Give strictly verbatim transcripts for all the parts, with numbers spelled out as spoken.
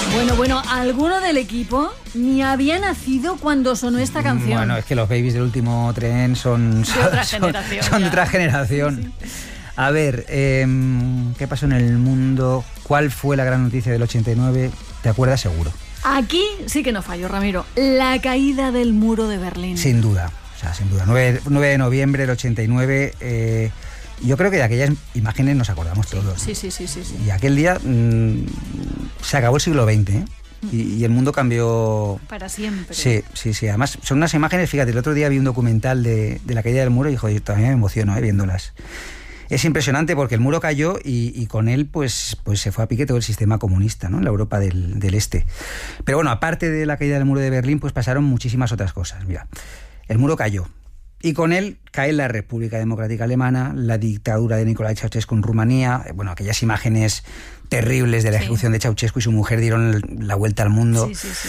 Bueno, bueno, alguno del equipo ni había nacido cuando sonó esta canción. Bueno, es que los babies del último tren son, de otra son, generación. Son de otra generación. Sí, sí. A ver, eh, ¿qué pasó en el mundo? ¿Cuál fue la gran noticia del ochenta y nueve? ¿Te acuerdas seguro? Aquí sí que no falló, Ramiro. La caída del muro de Berlín. Sin duda, o sea, sin duda. nueve de noviembre del ochenta y nueve... Eh, yo creo que de aquellas imágenes nos acordamos sí, todos. Sí, sí, sí, sí, sí. Y aquel día mmm, se acabó el siglo veinte, ¿eh? Y, y el mundo cambió... Para siempre. Sí, sí, sí. Además, son unas imágenes, fíjate, el otro día vi un documental de, de la caída del muro y joder, todavía me emociono ¿eh? viéndolas. Es impresionante porque el muro cayó y, y con él pues, pues se fue a pique todo el sistema comunista, ¿no? En la Europa del, del Este. Pero bueno, aparte de la caída del muro de Berlín, pues pasaron muchísimas otras cosas. Mira, el muro cayó. Y con él cae la República Democrática Alemana, la dictadura de Nicolae Ceausescu en Rumanía, bueno, aquellas imágenes terribles de la ejecución sí. de Ceausescu y su mujer dieron la vuelta al mundo. Sí, sí, sí.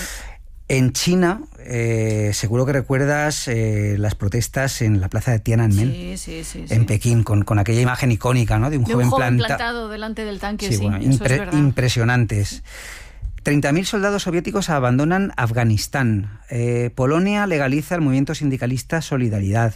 En China, eh, seguro que recuerdas eh, las protestas en la plaza de Tiananmen, sí, sí, sí, sí. en Pekín, con, con aquella imagen icónica, ¿no? De un de joven, un joven planta... plantado delante del tanque, sí, sí, bueno, eso impre- es verdad. impresionantes. treinta mil soldados soviéticos abandonan Afganistán. Eh, Polonia legaliza el movimiento sindicalista Solidaridad.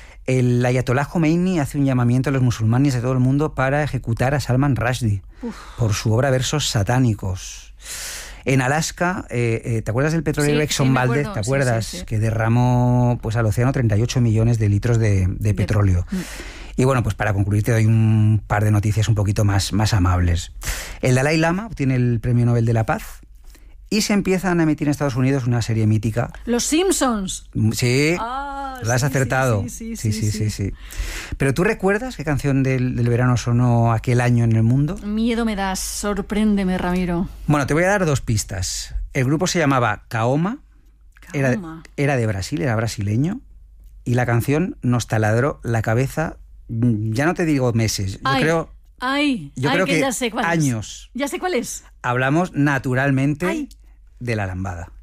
El ayatolá Khomeini hace un llamamiento a los musulmanes de todo el mundo para ejecutar a Salman Rushdie Uf. por su obra Versos satánicos. En Alaska, eh, eh, ¿te acuerdas del petrolero sí, Exxon sí, Valdez? ¿Te acuerdas? Sí, sí, sí. Que derramó pues, al océano treinta y ocho millones de litros de, de petróleo. De... Y bueno, pues para concluir te doy un par de noticias un poquito más, más amables. El Dalai Lama obtiene el Premio Nobel de la Paz y se empiezan a emitir en Estados Unidos una serie mítica. Los Simpsons. Sí, ah, lo has sí, acertado. Sí sí sí sí, sí, sí, sí, sí. Pero ¿tú recuerdas qué canción del, del verano sonó aquel año en el mundo? Miedo me das, sorpréndeme, Ramiro. Bueno, te voy a dar dos pistas. El grupo se llamaba Kaoma, era, era de Brasil, era brasileño, y la canción nos taladró la cabeza, ya no te digo meses, yo ay, creo... Ay, yo ay, creo que, que ya sé cuál años. Es. Ya sé cuál es. Hablamos naturalmente ay. de La Lambada.